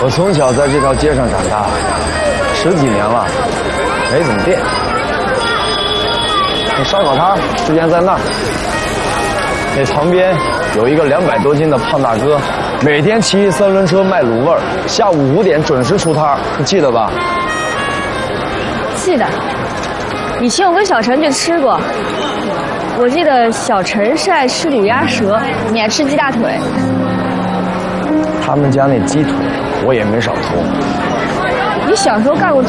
我从小在这条街上长大，10几年了，没怎么变。那烧烤摊之前在那儿，那旁边有一个200多斤的胖大哥，每天骑3轮车卖卤味儿，下午5点准时出摊，你记得吧？ 记得。以前我跟小陈去吃过，我记得小陈是爱吃卤鸭舌，你爱吃鸡大腿。 他们家那鸡腿我也没少偷。 你小时候干过